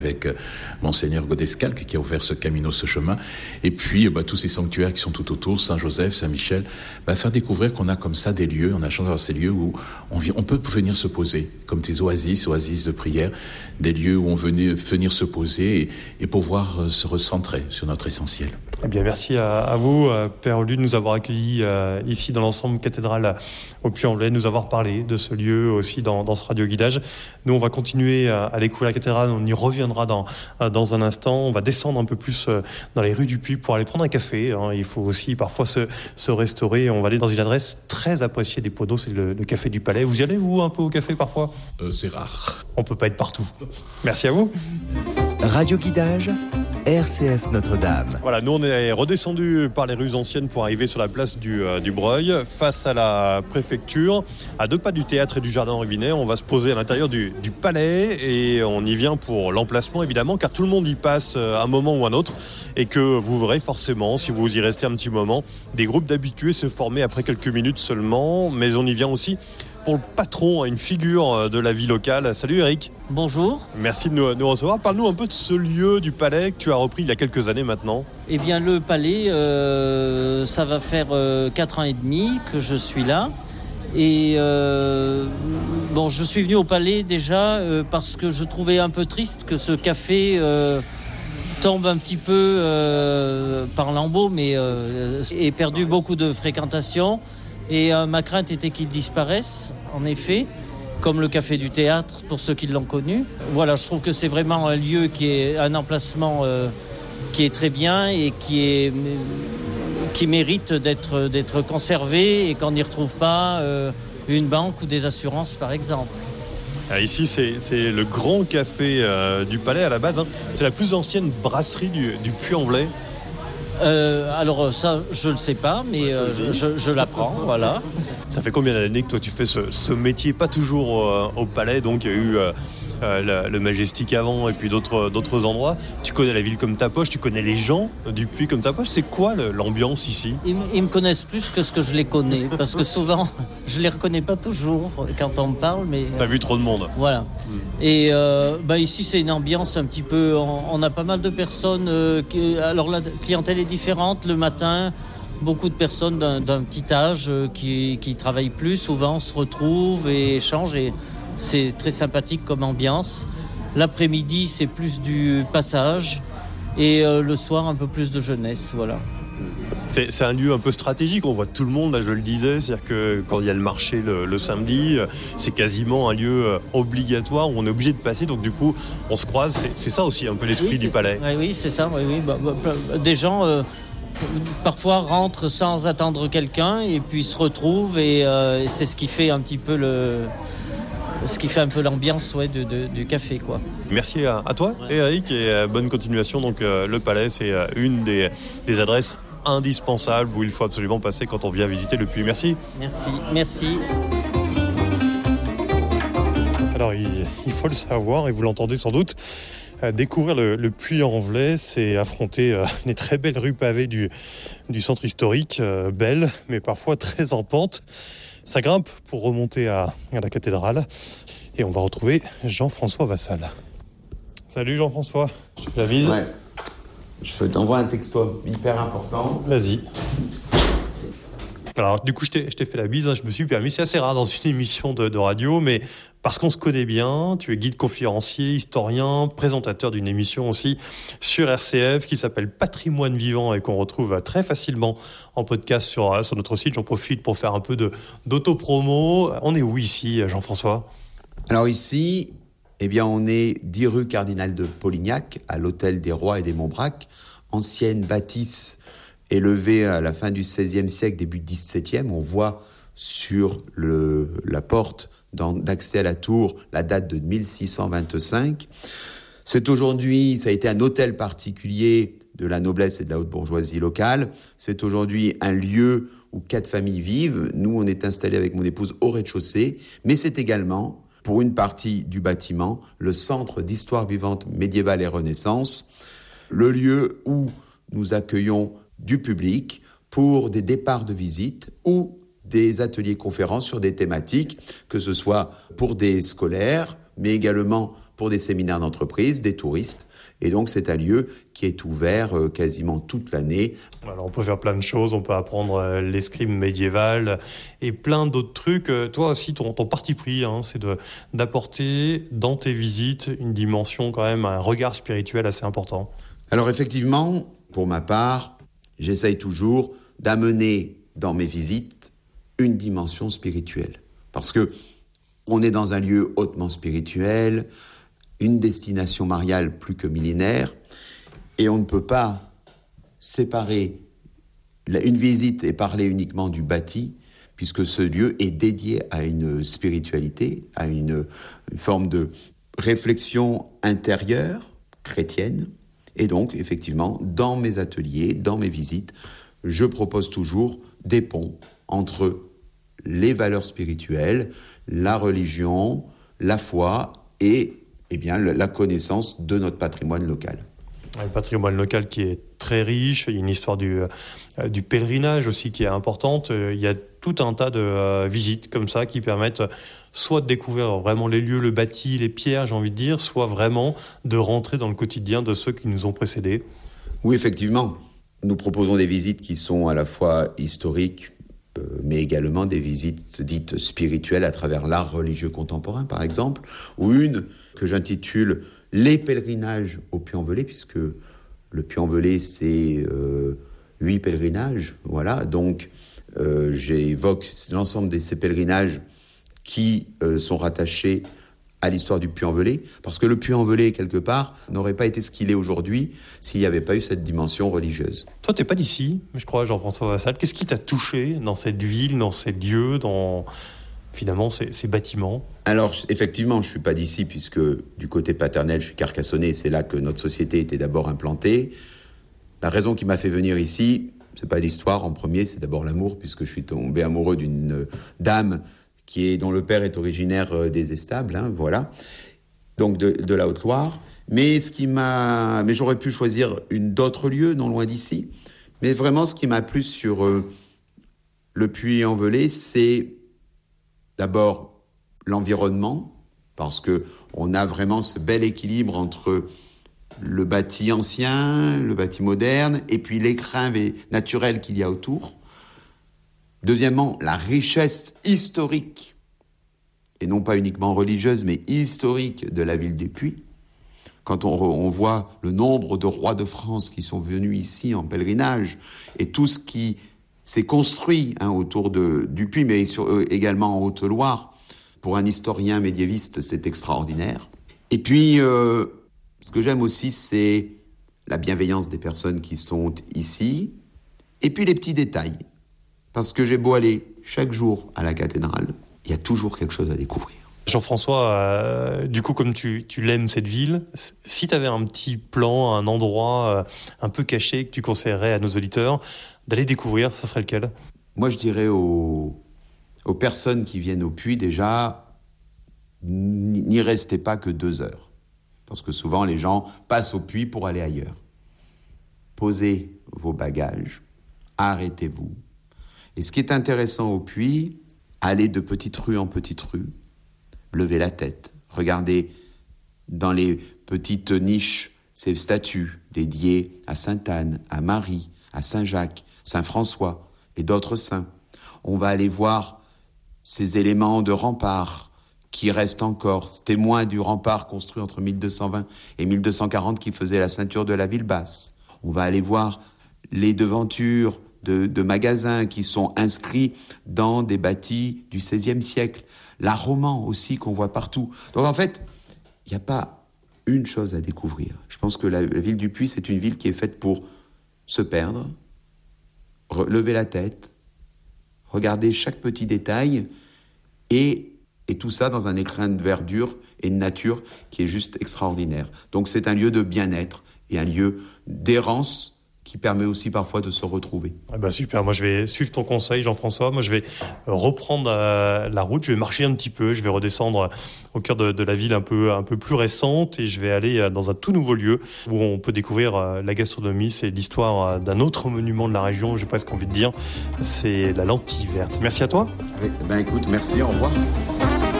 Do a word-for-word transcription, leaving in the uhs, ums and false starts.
avec euh, Monseigneur Godescalque qui a ouvert ce camino, ce chemin, et puis bah, tous ces sanctuaires qui sont tout autour, Saint-Joseph, Saint-Michel, bah, faire découvrir qu'on a comme ça des lieux, on a chance d'avoir ces lieux où on, vit, on peut venir se poser, comme des oasis, oasis de prière, des lieux où on venait venir se poser et, et pouvoir euh, se recentrer sur notre essentiel. Eh bien, merci à, à vous, euh, Père Lu, de nous avoir accueillis euh, ici dans l'ensemble cathédrale au Puy-en-Velay, de nous avoir parlé de ce lieu aussi dans, dans ce radio-guidage. Nous, on va continuer à, à découvrir la cathédrale, on y reviendra dans, dans un instant. On va descendre un peu plus dans les rues du Puy pour aller prendre un café. Hein. Il faut aussi parfois se, se restaurer. On va aller dans une adresse très appréciée des Podos, c'est le, le Café du Palais. Vous y allez, vous, un peu au café parfois ? euh, C'est rare. On peut pas être partout. Merci à vous. Radio-guidage, R C F Notre-Dame. Voilà, nous on est redescendu par les rues anciennes pour arriver sur la place du, euh, du Breuil, face à la préfecture, à deux pas du théâtre et du jardin Rivinet. On va se poser à l'intérieur du, du palais et on y vient pour l'emplacement évidemment, car tout le monde y passe un moment ou un autre et que vous verrez forcément, si vous y restez un petit moment, des groupes d'habitués se former après quelques minutes seulement, mais on y vient aussi pour le patron, une figure de la vie locale. Salut Eric. Bonjour. Merci de nous, nous recevoir. Parle-nous un peu de ce lieu du palais que tu as repris il y a quelques années maintenant. Eh bien le palais, euh, ça va faire euh, quatre ans et demi que je suis là. Et euh, bon, je suis venu au palais déjà euh, parce que je trouvais un peu triste que ce café euh, tombe un petit peu euh, par lambeaux, mais euh, ait perdu beaucoup de fréquentation. Et euh, ma crainte était qu'il disparaisse, en effet, comme le Café du Théâtre, pour ceux qui l'ont connu. Voilà, je trouve que c'est vraiment un lieu qui est un emplacement euh, qui est très bien et qui, est, qui mérite d'être, d'être conservé et qu'on n'y retrouve pas euh, une banque ou des assurances, par exemple. Ici, c'est, c'est le grand café euh, du Palais à la base. Hein. C'est la plus ancienne brasserie du, du Puy-en-Velay. Euh, alors ça, je ne le sais pas, mais euh, je, je, je l'apprends, voilà. Ça fait combien d'années que toi tu fais ce, ce métier, pas toujours euh, au Palais, donc il y a eu euh, euh, le, le Majestic avant et puis d'autres, d'autres endroits. Tu connais la ville comme ta poche, tu connais les gens du Puy comme ta poche. C'est quoi le, l'ambiance ici ? Ils, ils me connaissent plus que ce que je les connais, parce que souvent, je les reconnais pas toujours quand on me parle, mais... T'as vu trop de monde. Voilà. Mmh. Et euh, bah ici, c'est une ambiance un petit peu... On, on a pas mal de personnes... Euh, qui, alors la clientèle est différente le matin. Beaucoup de personnes d'un, d'un petit âge euh, qui, qui travaillent plus, souvent se retrouvent et échangent. Et c'est très sympathique comme ambiance. L'après-midi, c'est plus du passage. Et euh, le soir, un peu plus de jeunesse, voilà. C'est, c'est un lieu un peu stratégique, on voit tout le monde, là je le disais, c'est-à-dire que quand il y a le marché le, le samedi, c'est quasiment un lieu obligatoire où on est obligé de passer, donc du coup on se croise, c'est, c'est ça aussi un peu l'esprit oui, du palais. Oui, oui, c'est ça, oui, oui. Bah, bah, des gens euh, parfois rentrent sans attendre quelqu'un et puis se retrouvent et, euh, et c'est ce qui fait un petit peu le... ce qui fait un peu l'ambiance ouais, de, de, du café, quoi. Merci à, à toi, ouais. Eric, et euh, bonne continuation. Donc euh, le Palais, c'est euh, une des, des adresses indispensables où il faut absolument passer quand on vient visiter le Puy. Merci. Merci, merci. Alors il, il faut le savoir, et vous l'entendez sans doute, euh, découvrir le, le Puy-en-Velay, c'est affronter euh, les très belles rues pavées du, du centre historique, euh, belles, mais parfois très en pente. Ça grimpe pour remonter à, à la cathédrale. Et on va retrouver Jean-François Vassal. Salut Jean-François, je te fais la bise. Ouais. Je t'envoie un texto hyper important. Vas-y. Alors du coup, je t'ai, je t'ai fait la bise, hein, je me suis permis, c'est assez rare dans une émission de, de radio, mais parce qu'on se connaît bien, tu es guide conférencier, historien, présentateur d'une émission aussi sur R C F qui s'appelle Patrimoine Vivant et qu'on retrouve très facilement en podcast sur, sur notre site. J'en profite pour faire un peu de, d'autopromo. On est où ici, Jean-François ? Alors ici, eh bien, on est dix rue Cardinal de Polignac, à l'hôtel des Rois et des Montbrac, ancienne bâtisse élevée à la fin du seizième siècle, début du dix-septième. On voit sur le, la porte dans, d'accès à la tour la date de mille six cent vingt-cinq. C'est aujourd'hui, ça a été un hôtel particulier de la noblesse et de la haute bourgeoisie locale. C'est aujourd'hui un lieu où quatre familles vivent. Nous, on est installés avec mon épouse au rez-de-chaussée, mais c'est également, pour une partie du bâtiment, le centre d'histoire vivante médiévale et Renaissance, le lieu où nous accueillons du public pour des départs de visite ou des ateliers conférences sur des thématiques, que ce soit pour des scolaires, mais également pour des séminaires d'entreprise, des touristes. Et donc, c'est un lieu qui est ouvert euh, quasiment toute l'année. Alors, on peut faire plein de choses, on peut apprendre euh, l'escrime médiévale et plein d'autres trucs. Euh, toi aussi, ton, ton parti pris, hein, c'est de, d'apporter dans tes visites une dimension quand même, un regard spirituel assez important. Alors effectivement, pour ma part, j'essaye toujours d'amener dans mes visites une dimension spirituelle. Parce que on est dans un lieu hautement spirituel, une destination mariale plus que millénaire, et on ne peut pas séparer une visite et parler uniquement du bâti, puisque ce lieu est dédié à une spiritualité, à une, une forme de réflexion intérieure, chrétienne. Et donc, effectivement, dans mes ateliers, dans mes visites, je propose toujours des ponts entre les valeurs spirituelles, la religion, la foi et eh bien, la connaissance de notre patrimoine local. Un patrimoine local qui est très riche, il y a une histoire du, euh, du pèlerinage aussi qui est importante. Il y a tout un tas de euh, visites comme ça qui permettent soit de découvrir vraiment les lieux, le bâti, les pierres, j'ai envie de dire, soit vraiment de rentrer dans le quotidien de ceux qui nous ont précédés. Oui, effectivement. Nous proposons des visites qui sont à la fois historiques, euh, mais également des visites dites spirituelles à travers l'art religieux contemporain, par exemple, ou une que j'intitule « Les pèlerinages au Puy-en-Velay », puisque le Puy-en-Velay, c'est euh, huit pèlerinages, voilà. Donc, euh, j'évoque l'ensemble de ces pèlerinages qui euh, sont rattachés à l'histoire du Puy-en-Velay, parce que le Puy-en-Velay, quelque part, n'aurait pas été ce qu'il est aujourd'hui s'il n'y avait pas eu cette dimension religieuse. Toi, t'es pas d'ici, je crois, Jean-François Vassal. Qu'est-ce qui t'a touché dans cette ville, dans ces lieux, dans finalement ces, ces bâtiments ? Alors, effectivement, je suis pas d'ici, puisque du côté paternel, je suis carcassonnais, c'est là que notre société était d'abord implantée. La raison qui m'a fait venir ici, c'est pas l'histoire en premier, c'est d'abord l'amour, puisque je suis tombé amoureux d'une dame qui est, dont le père est originaire des Estables, hein, voilà, donc de, de la Haute-Loire. Mais ce qui m'a, mais j'aurais pu choisir une d'autres lieux, non loin d'ici. Mais vraiment, ce qui m'a plu sur euh, le Puy-en-Velay, c'est d'abord l'environnement, parce que on a vraiment ce bel équilibre entre le bâti ancien, le bâti moderne, et puis l'écrin naturel qu'il y a autour. Deuxièmement, la richesse historique, et non pas uniquement religieuse, mais historique de la ville du Puy. Quand on, on voit le nombre de rois de France qui sont venus ici en pèlerinage, et tout ce qui s'est construit hein, autour de, du Puy, mais sur, euh, également en Haute-Loire, pour un historien médiéviste, c'est extraordinaire. Et puis, euh, ce que j'aime aussi, c'est la bienveillance des personnes qui sont ici, et puis les petits détails. Parce que j'ai beau aller chaque jour à la cathédrale, il y a toujours quelque chose à découvrir. Jean-François, euh, du coup, comme tu, tu l'aimes cette ville, si tu avais un petit plan, un endroit euh, un peu caché que tu conseillerais à nos auditeurs d'aller découvrir, ce serait lequel ? Moi, je dirais aux, aux personnes qui viennent au Puy, déjà, n'y restez pas que deux heures. Parce que souvent, les gens passent au Puy pour aller ailleurs. Posez vos bagages, arrêtez-vous. Et ce qui est intéressant au Puy, allez de petite rue en petite rue, levez la tête, regardez dans les petites niches ces statues dédiées à Sainte-Anne, à Marie, à Saint-Jacques, Saint-François et d'autres saints. On va aller voir ces éléments de rempart qui restent encore, témoins du rempart construit entre mille deux cent vingt et mille deux cent quarante qui faisait la ceinture de la ville basse. On va aller voir les devantures De, de magasins qui sont inscrits dans des bâtis du seizième siècle. L'art roman aussi qu'on voit partout. Donc en fait, il n'y a pas une chose à découvrir. Je pense que la, la ville du Puy, c'est une ville qui est faite pour se perdre, lever la tête, regarder chaque petit détail et, et tout ça dans un écrin de verdure et de nature qui est juste extraordinaire. Donc c'est un lieu de bien-être et un lieu d'errance qui permet aussi parfois de se retrouver. Ah bah super, moi je vais suivre ton conseil Jean-François, moi je vais reprendre euh, la route, je vais marcher un petit peu, je vais redescendre au cœur de, de la ville un peu, un peu plus récente et je vais aller dans un tout nouveau lieu où on peut découvrir euh, la gastronomie, c'est l'histoire euh, d'un autre monument de la région, j'ai presque envie de dire, c'est la lentille verte. Merci à toi. Ben écoute, merci, au revoir.